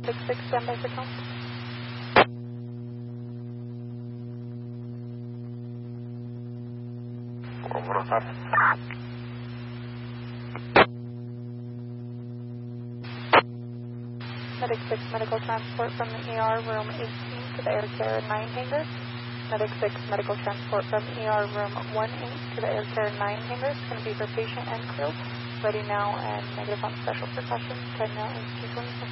66, standby for count. Medic 6, medical transport from the ER room 18 to the Air Care 9 hangar. Medic 6, medical transport from ER room 18 to the Air Care 9 hangar. It's going to be for patient and crew. Ready now and negative on special precautions. Time now is 2:27.